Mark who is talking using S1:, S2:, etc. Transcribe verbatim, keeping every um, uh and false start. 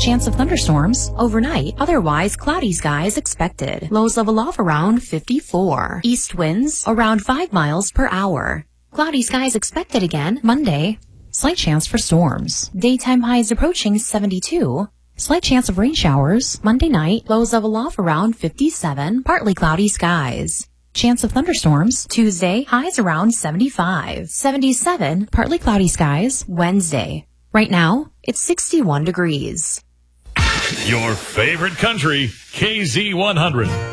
S1: Chance of thunderstorms overnight. Otherwise, cloudy skies expected. Lows level off around fifty-four. East winds around five miles per hour. Cloudy skies expected again Monday. Slight chance for storms. Daytime highs approaching seventy-two. Slight chance of rain showers Monday night. Lows level off around fifty-seven. Partly cloudy skies. Chance of thunderstorms Tuesday. Highs around seventy-five. seventy-seven. Partly cloudy skies Wednesday. Right now, it's sixty-one degrees.
S2: Your favorite country, K Z one hundred.